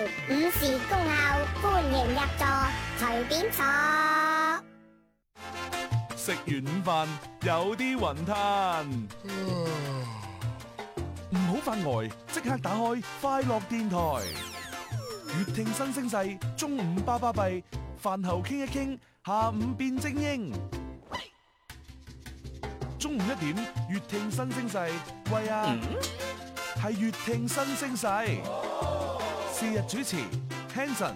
午時恭候，歡迎入座，隨便坐。 食完午飯有啲雲吞，唔好發呆，即刻打開快樂電台，粵聽新聲勢，中午巴巴閉，飯後傾一傾，下午變精英。中午1點，粵聽新聲勢，喂啊，係粵聽新聲勢，是日主持 Hanson。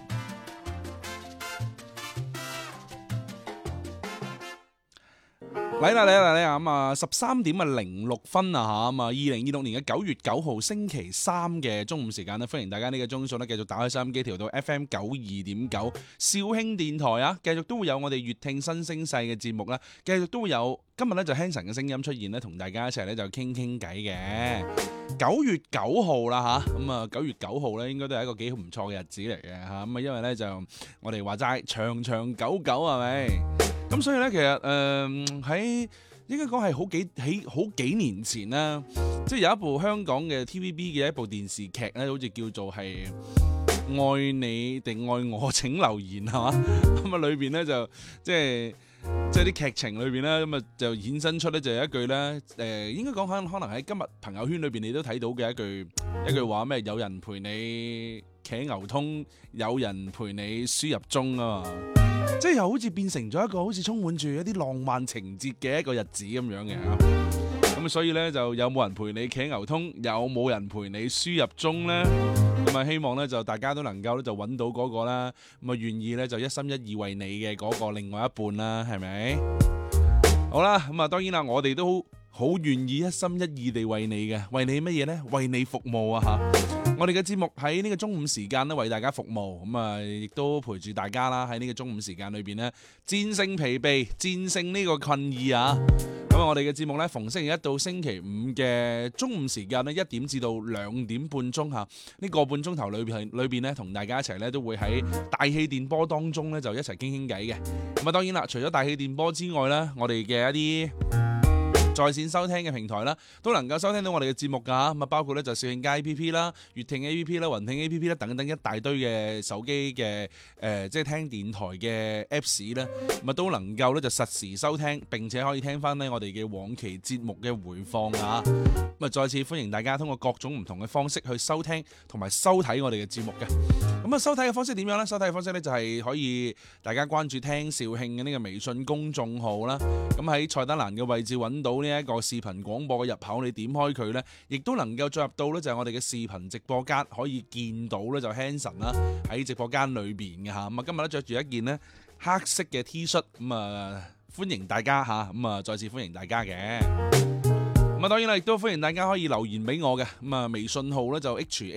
嚟啦咁啊！13點06分啊嚇咁啊！2026年嘅9月9號星期三嘅中午時間咧，歡迎大家呢個鐘數咧繼續打開收音機調到 FM 92.9兆興電台啊！繼續都會有我哋粵聽新聲勢嘅節目啦，繼續都會有今日咧就 Hanson 嘅聲音出現咧，同大家一齊咧就傾傾偈嘅。9月9號啦嚇，咁啊9月9號咧應該都係一個幾唔錯嘅日子嚟嘅嚇，咁啊因為咧就我哋話齋長長久久係咪？咁所以咧，其實喺應該講係好幾年前啦，即係有一部香港嘅 TVB 嘅一部電視劇咧，好似叫做係愛你定愛我請留言係嘛？咁啊裏邊咧就即係啲劇情裏邊咧，咁啊就衍生出咧就有一句咧，應該講可能喺今日朋友圈裏邊你都睇到嘅一句話咩？有人陪你騎牛通，有人陪你輸入中啊嘛！即係又好似變成咗一個好似充滿住一啲浪漫情節嘅一個日子咁樣嘅咁所以咧就有冇人陪你騎牛通，有冇人陪你輸入中咧？咁啊希望咧就大家都能夠咧就揾到嗰個啦，咁啊願意咧就一心一意為你嘅嗰個另外一半啦，係咪？好啦，咁啊當然啦，我哋都好願意一心一意地為你嘅，為你乜嘢咧？為你服務啊吓！我哋嘅節目喺呢個中午時間咧為大家服務，咁啊亦都陪住大家啦喺呢個中午時間裏邊咧戰勝疲憊，戰勝呢個困意啊！咁啊我哋嘅節目咧逢星期一到星期五嘅中午時間咧1點至到2點半鐘吓，呢個半鐘頭裏邊咧同大家一齊咧都會喺大氣電波當中咧就一齊傾傾偈嘅。咁啊當然啦，除咗大氣電波之外咧，我哋嘅一啲在線收聽嘅平台啦，都能夠收聽到我哋嘅節目㗎，咁啊包括咧就兆慶街 A P P 啦、粵聽 A P P 啦、雲聽 A P P 啦等等一大堆嘅手機嘅即係聽電台嘅 Apps 咧，咁啊都能夠咧就實時收聽，並且可以聽翻咧我哋嘅往期節目嘅回放啊！咁啊再次歡迎大家通過各種唔同嘅方式去收聽同埋收睇我哋嘅節目嘅。咁啊收睇嘅方式點樣咧？收睇嘅方式咧就係可以大家關注聽兆慶嘅呢個微信公眾號啦。咁喺菜單欄嘅位置揾到呢一個視頻廣播嘅入口，你點開佢呢，亦都能夠進入到呢就係我哋嘅視頻直播間，可以見到呢就 Hanson 啦喺直播間裏邊嘅嚇。咁啊今日咧着住一件呢黑色嘅 T 恤，咁啊歡迎大家嚇，咁啊再次歡迎大家嘅。咁啊當然啦，亦都歡迎大家可以留言俾我嘅，咁啊微信號咧就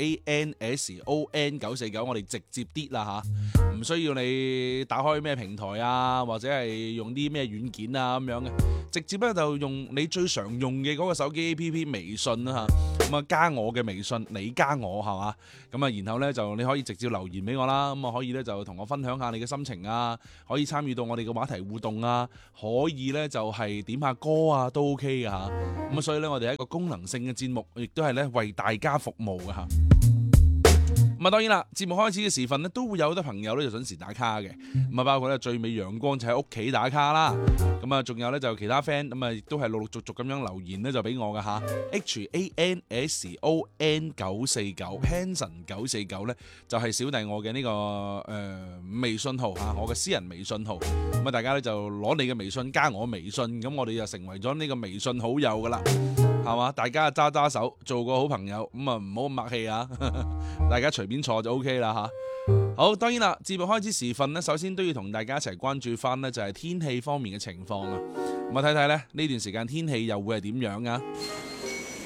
HANSON949，我哋直接啲啦嚇，唔需要你打開咩平台啊，或者係用啲咩軟件啊咁樣嘅，直接咧就用你最常用嘅嗰個手機 APP 微信啦嚇，咁啊加我嘅微信，你加我係嘛，咁啊然後咧就你可以直接留言俾我啦，咁啊可以咧就同我分享下你嘅心情啊，可以參與到我哋嘅話題互動啊，可以咧就係點下歌啊都 OK 嘅嚇，咁所以咧我哋係一個功能性嘅節目，亦都係咧為大家服務嘅嚇。咁啊當然啦，節目開始嘅時分咧，都會有好多朋友咧就準時打卡嘅。咁啊包括咧最美陽光就喺屋企打卡啦。咁啊仲有咧就其他 friend 咁啊亦都係陸陸續續咁樣留言咧就俾我嘅嚇。HANSON949 Hanson949 咧就係小弟我嘅呢個微信號嚇，我嘅私人微信號。咁啊大家咧就攞你嘅微信加我微信，咁我哋就成為咗呢個微信好友噶啦。係嘛？大家揸揸手，做個好朋友，咁啊唔好咁默契啊！大家隨便坐就 OK 啦吓。好，當然啦，節目開始時分呢，首先都要同大家一齊關注翻呢，就係天氣方面嘅情況啊。咁啊睇睇呢段時間天氣又會係點樣啊？